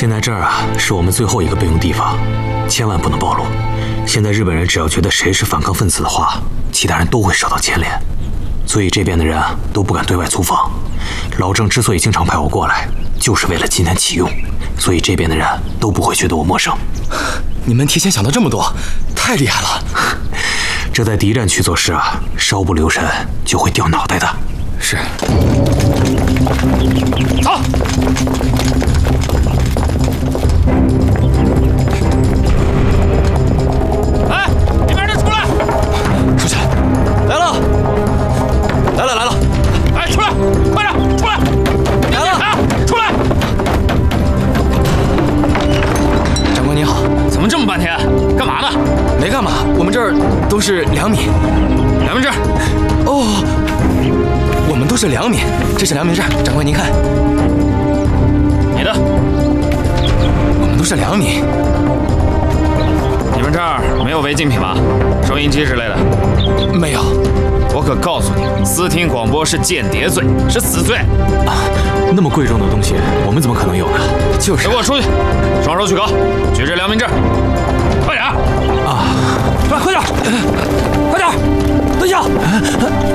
现在这儿啊，是我们最后一个备用地方，千万不能暴露。现在日本人只要觉得谁是反抗分子的话，其他人都会受到牵连，所以这边的人啊都不敢对外租房。老郑之所以经常派我过来，就是为了今天启用，所以这边的人都不会觉得我陌生。 你们提前想到这么多，太厉害了！ 这在敌占区做事啊，稍不留神就会掉脑袋的。 是。 走。哎，里面人出来！ 出去！来了！来了！ 哎，出来！快点，出来！ 来了！ 出来！ 长官您好， 怎么这么半天？干嘛呢？ 没干嘛，我们这儿都是良民。 良民证。 哦，我们都是良民，这是良民证，长官您看。 你的。 我们都是良民。 你们这儿没有违禁品吧？收音机之类的？ 没有。 我可告诉你，私听广播是间谍罪，是死罪。 那么贵重的东西，我们怎么可能有呢？ 就是。 给我出去，双手举高，举着良民证，快点！ 啊！ 快点！快点！ 等一下！